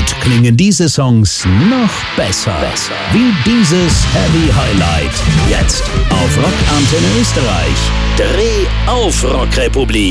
Zeit klingen diese Songs noch besser. Wie dieses Heavy Highlight. Jetzt auf Rock Antenne Österreich. Dreh auf Rockrepublik.